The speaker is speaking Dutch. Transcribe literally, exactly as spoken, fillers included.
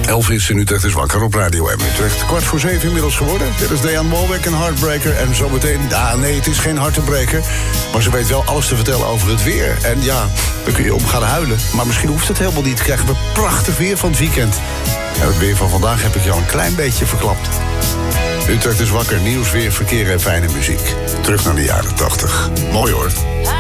Elvis in Utrecht is wakker op Radio M Utrecht. Kwart voor zeven inmiddels geworden. Dit is Diane Warwick, een Heartbreaker. En zometeen, ah nee, het is geen Heartbreaker. Maar ze weet wel alles te vertellen over het weer. En ja, dan kun je om gaan huilen. Maar misschien hoeft het helemaal niet. Krijgen we prachtig weer van het weekend. En het weer van vandaag heb ik jou een klein beetje verklapt. Utrecht is wakker, nieuws, weer, verkeer en fijne muziek. Terug naar de jaren tachtig. Mooi hoor.